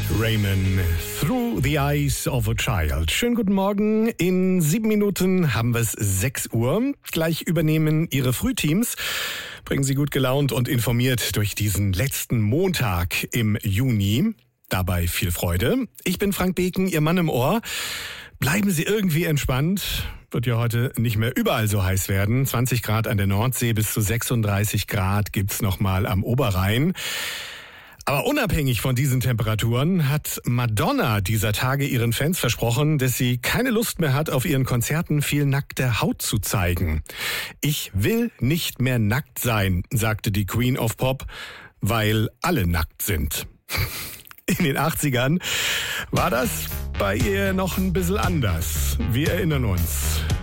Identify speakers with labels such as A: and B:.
A: Raymond, Through the Eyes of a Child. Schönen guten Morgen. In 7 Minuten haben wir es 6 Uhr. Gleich übernehmen Ihre Frühteams. Bringen Sie gut gelaunt und informiert durch diesen letzten Montag im Juni. Dabei viel Freude. Ich bin Frank Beken, Ihr Mann im Ohr. Bleiben Sie irgendwie entspannt. Wird ja heute nicht mehr überall so heiß werden. 20 Grad an der Nordsee, bis zu 36 Grad gibt's nochmal am Oberrhein. Aber unabhängig von diesen Temperaturen hat Madonna dieser Tage ihren Fans versprochen, dass sie keine Lust mehr hat, auf ihren Konzerten viel nackte Haut zu zeigen. Ich will nicht mehr nackt sein, sagte die Queen of Pop, weil alle nackt sind. In den 80ern war das bei ihr noch ein bisschen anders. Wir erinnern uns.